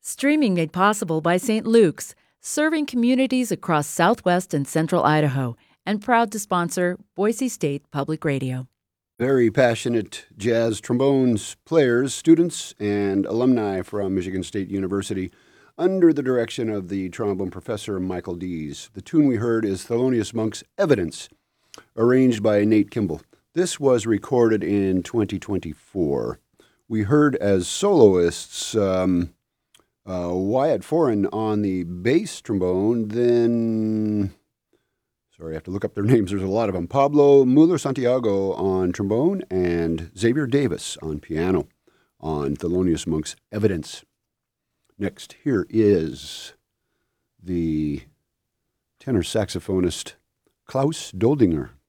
Streaming made possible by St. Luke's, serving communities across southwest and central Idaho, and proud to sponsor Boise State Public Radio. Very passionate jazz trombones players, students, and alumni from Michigan State University under the direction of the trombone professor Michael Dees. The tune we heard is Thelonious Monk's Evidence, arranged by Nate Kimball. This was recorded in 2024. We heard as soloists Wyatt Foran on the bass trombone, then, sorry, I have to look up their names, there's a lot of them, Pablo Muller-Santiago on trombone and Xavier Davis on piano on Thelonious Monk's Evidence. Next, here is the tenor saxophonist Klaus Doldinger.